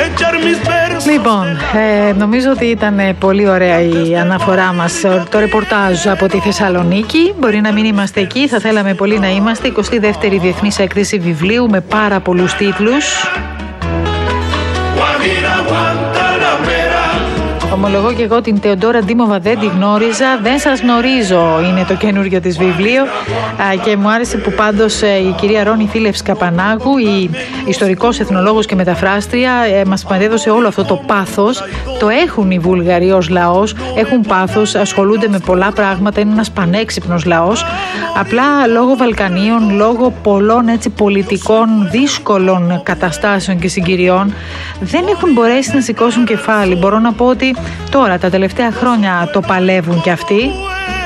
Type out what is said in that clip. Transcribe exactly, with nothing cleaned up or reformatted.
Λοιπόν, ε, νομίζω ότι ήταν πολύ ωραία η αναφορά μας, το ρεπορτάζ από τη Θεσσαλονίκη. Μπορεί να μην είμαστε εκεί, θα θέλαμε πολύ να είμαστε. εικοστή δεύτερη Διεθνής Έκθεση Βιβλίου με πάρα πολλούς τίτλους. Ομολογώ και εγώ την Τεοντόρα Ντίμοβα δεν τη γνώριζα, δεν σας γνωρίζω είναι το καινούργιο της βιβλίο, και μου άρεσε που πάντως η κυρία Ρόνη Θήλευς Καπανάγου, η ιστορικός, εθνολόγος και μεταφράστρια, μας παρέδωσε όλο αυτό το πάθος. Το έχουν οι Βούλγαροι ως λαός, έχουν πάθος, ασχολούνται με πολλά πράγματα, είναι ένας πανέξυπνος λαός. Απλά λόγω Βαλκανίων, λόγω πολλών έτσι πολιτικών δύσκολων καταστάσεων και συγκυριών, δεν έχουν μπορέσει να σηκώσουν κεφάλι. Μπορώ να πω ότι τώρα τα τελευταία χρόνια το παλεύουν κι αυτοί.